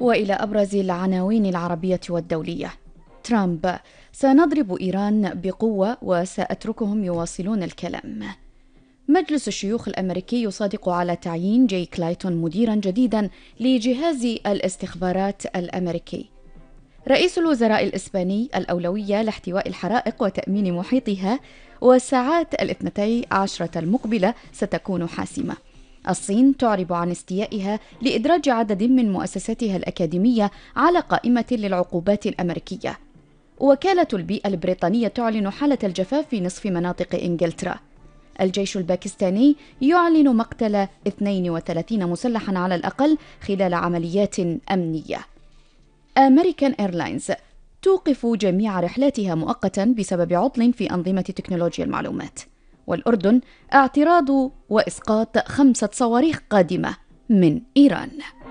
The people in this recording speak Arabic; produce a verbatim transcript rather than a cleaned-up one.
وإلى أبرز العناوين العربية والدولية. ترامب: سنضرب إيران بقوة وسأتركهم يواصلون الكلام. مجلس الشيوخ الأمريكي يصادق على تعيين جاي كلايتون مديرا جديدا لجهاز الاستخبارات الأمريكي. رئيس الوزراء الإسباني: الأولوية لاحتواء الحرائق وتأمين محيطها، والساعات الاثنتي عشرة المقبلة ستكون حاسمة. الصين تعرب عن استيائها لإدراج عدد من مؤسساتها الأكاديمية على قائمة للعقوبات الأمريكية. وكالة البيئة البريطانية تعلن حالة الجفاف في نصف مناطق إنجلترا. الجيش الباكستاني يعلن مقتل اثنين وثلاثين مسلحا على الأقل خلال عمليات أمنية. أمريكان إيرلاينز توقف جميع رحلاتها مؤقتا بسبب عطل في أنظمة تكنولوجيا المعلومات. والأردن: اعتراض وإسقاط خمسة صواريخ قادمة من إيران.